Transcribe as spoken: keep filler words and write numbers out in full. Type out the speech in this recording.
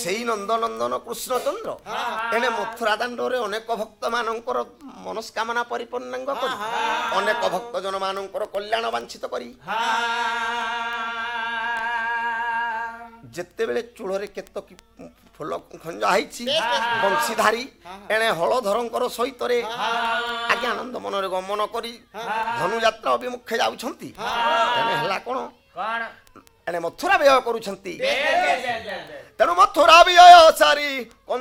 ସେଇ ନନ୍ଦନନ୍ଦନ କୃଷ୍ଣଚନ୍ଦ୍ର ଏଣେ ମଥୁରା ଦାଣ୍ଡରେ ଅନେକ ଭକ୍ତ ମାନଙ୍କର ମନସ୍କାମନା ପରିପୂର୍ଣ୍ଣାଙ୍ଗ କରି ଅନେକ ଭକ୍ତ ଜନ ମାନଙ୍କର କଲ୍ୟାଣ ବାଞ୍ଛିତ କରି ଯେତେବେଳେ ଚୂଳରେ କେତକୀ ଫୁଲ ଖଞ୍ଜା ହେଇଛି ବଂଶୀଧାରୀ ଏଣେ ହଳଧରଙ୍କର ସହିତରେ ଆଜ୍ଞା ଆନନ୍ଦ ମନରେ ଗମନ କରି ଧନୁଯାତ୍ରା ଅଭିମୁଖେ ଯାଉଛନ୍ତି ଏଣେ ହେଲା କଣ ଏଣେ ମଥୁରା ବ୍ୟୟ କରୁଛନ୍ତି ତେଣୁ ମଥୁରା ବ୍ୟୟ ସାରି